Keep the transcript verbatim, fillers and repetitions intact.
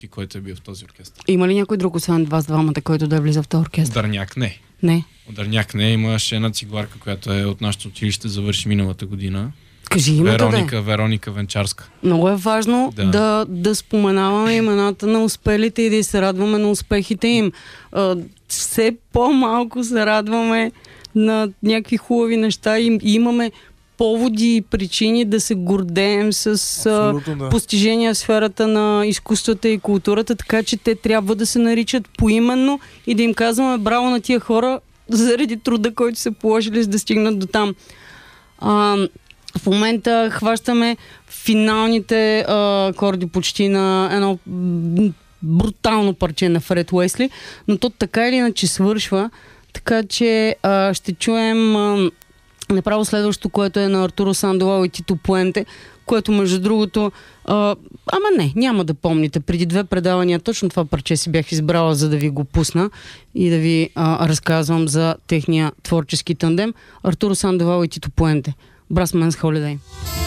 който е бил в този оркестър. Има ли някой друг, освен вас двамата, който да е влиза в този оркестър? Дърняк не. Не. Дърняк не. Имаше една цигуларка, която е от нашото училище, завърши миналата година. Кажи името. Вероника, да. Вероника Венчарска. Много е важно да. Да, да споменаваме имената на успелите и да се радваме на успехите им. А, все по-малко се радваме на някакви хубави неща и имаме поводи и причини да се гордеем с а, да. постижения в сферата на изкуствата и културата, така че те трябва да се наричат поименно и да им казваме браво на тия хора заради труда, който са положили, за да стигнат до там. А, в момента хващаме финалните а, акорди почти на едно брутално парче на Фред Уесли, но то така или иначе свършва, така че а, ще чуем а, направо следващото, което е на Артуро Сандовал и Тито Пуенте, което между другото, а, ама не, няма да помните. Преди две предавания точно това парче си бях избрала, за да ви го пусна и да ви а, разказвам за техния творчески тандем. Артуро Сандовал и Тито Пуенте. Brass Man's Holiday.